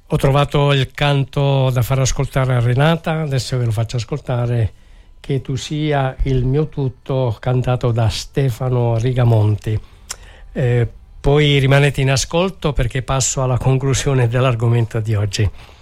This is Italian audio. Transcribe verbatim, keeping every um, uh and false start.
Ho trovato il canto da far ascoltare a Renata, adesso ve lo faccio ascoltare, Che tu sia il mio tutto, cantato da Stefano Rigamonti. Eh, poi rimanete in ascolto perché passo alla conclusione dell'argomento di oggi.